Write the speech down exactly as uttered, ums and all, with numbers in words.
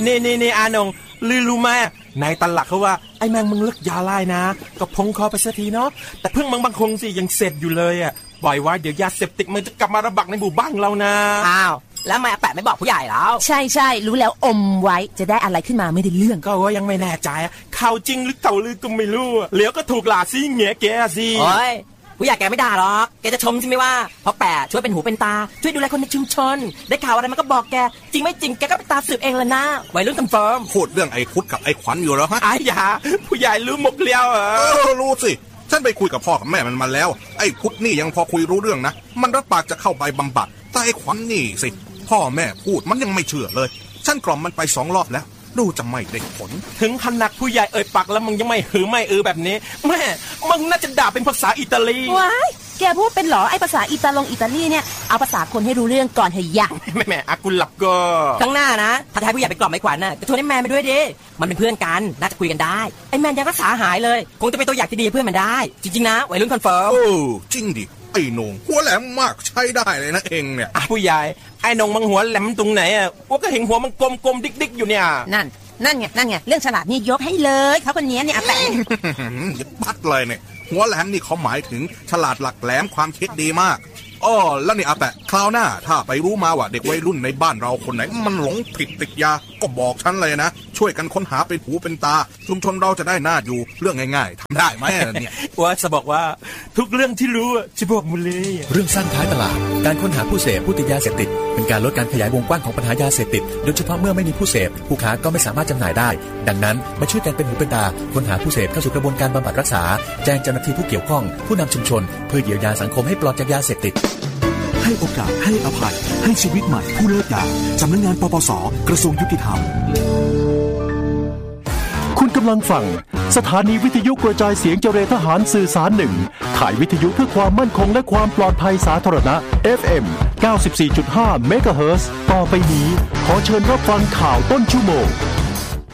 นี่นี่นี่อานงลือรู้ไหมในตลาดเขาว่าไอ้แมงมึงเลิกยาไล่นะก็พงคอไปสักทีเนาะแต่เพิ่งมังบางคงสิยังเสร็จอยู่เลยอ่ะปล่อยไว้เดี๋ยวยาเสพติดมันจะกลับมาระบาดในหมู่บ้านเรานะอ้าวแล้วทำไมอาแปะไม่บอกผู้ใหญ่แล้วใช่ใช่รู้แล้วอมไว้จะได้อะไรขึ้นมาไม่ได้เรื่องก็ว่ายังไม่แน่ใจข่าวจริงหรือข่าวลือก็ไม่รู้เหลียวก็ถูกหลาซิเงี้ยแกสิโอ้ยผู้ใหญ่แกไม่ด่าหรอกแกจะชมใช่ไหมว่าเพราะแปะช่วยเป็นหูเป็นตาช่วยดูแลคนในชุมชนได้ข่าวอะไรมันก็บอกแกจริงไม่จริงแกก็ไปตามสืบเองละนะวัยรุ่นคอนเฟิร์มพูดเรื่องไอ้คุดกับไอ้ขวัญอยู่แล้วฮะไอ้ยาผู้ใหญ่รู้หมกเลี้ยวเหรอเออรู้สิฉันไปคุยกับพ่อกับแม่มันมาแล้วไอ้คุดนี่ยังพอคุยรู้เรื่องนะมันรับปากจะเข้าไปบำบัดแต่ไอ้ขวัญนี่สิพ่อแม่พูดมันยังไม่เชื่อเลยฉันกล่อมมันไปสองรอบแล้วดูจะไม่ได้ผลถึงขนาดผู้ใหญ่เอ่ยปากแล้วมึงยังไม่หือไม่เออแบบนี้แม่มึงน่าจะด่าเป็นภาษาอิตาลีว้ายแกพูดเป็นหรอไอ้ภาษาอิตาลงอิตาลีเนี่ยเอาภาษาคนให้รู้เรื่องก่อนเฮ้ยยังแม่แม่อากุลหลับก็ครั้งหน้านะถ้าทายผู้ใหญ่ไปกล่อมไอ้ขวัญน่ะก็ชวนไอ้แมนไปด้วยดิมันเป็นเพื่อนกันน่าจะคุยกันได้ไอ้แมนยังรักษาหายเลยคงจะเป็นตัวอย่างที่ดีเพื่อนมันได้จริงๆนะวัยรุ่นคอนเฟิร์มโอ้จริงดิไอ้นงหัวแหลมมากใช้ได้เลยนะเองเนี่ยผู้ใหญ่ไอ้นงมังหัวแหลมตรงไหนอ่ะว่าก็เห็นหัวมันกลมๆดิ๊กๆอยู่เนี่ยนั่นนั่นไงนั่นไงเรื่องฉลาดนี่ยกให้เลยเขาคนนี้เนี่ยอาแปะยึดปัดเลยเนี่ยหัวแหลมนี่เขาหมายถึงฉลาดหลักแหลมความคิดดีมากอ้อแล้วนี่อาแปะคราวหน้าถ้าไปรู้มาว่าเด็กวัยรุ่นในบ้านเราคนไหนมันหลงผิดติดยาก็บอกฉันเลยนะช่วยกันค้นหาเป็นหูเป็นตาชุมชนเราจะได้น่าอยู่เรื่องง่ายๆทำได้ไหมเนี่ยว่าจะบอกว่าทุกเรื่องที่รู้จะบอกหมดเลยเรื่องสั้นท้ายตลาดการค้นหาผู้เสพผู้ติดยาเสพติดเป็นการลดการขยายวงกว้างของปัญหายาเสพติดโดยเฉพาะเมื่อไม่มีผู้เสพผู้ค้าก็ไม่สามารถจำหน่ายได้ดังนั้นมาช่วยกันเป็นหูเป็นตาค้นหาผู้เสพเข้าสู่กระบวนการบำบัดรักษาแจ้งเจ้าหน้าที่ผู้เกี่ยวข้องผู้นำชุมชนเพื่อเยียวยาสังคมให้ปลอดจากยาเสพติดให้โอกาสให้อภัยให้ชีวิตใหม่ผู้เลิกยาสำนักงานปปสกระทรวงยุติธรรมคุณกำลังฟังสถานีวิทยุกระจายเสียงเจรทหารสื่อสารหนึ่งขายวิทยุเพื่อความมั่นคงและความปลอดภัยสาธารณะ เอฟ เอ็ม เก้าสิบสี่จุดห้า เมกะเฮิรตซ์ต่อไปนี้ขอเชิญรับฟังข่าวต้นชั่วโมง